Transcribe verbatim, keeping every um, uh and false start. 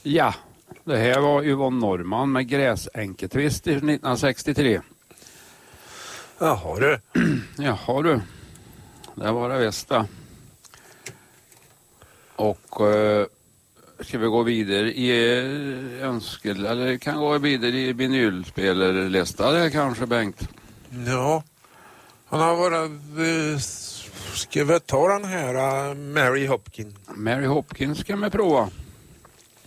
Ja, det här var Yvonne Norrman med Gräsänketvist nittonhundrasextiotre. Jaha du. Jaha du. Det var det bästa. Och eh, ska vi gå vidare i eh, önskel, eller kan gå vidare i vinylspelarlista där kanske, Bengt? Ja. Han har varit... Eh, ska vi ta den här uh, Mary Hopkins? Mary Hopkins ska vi prova.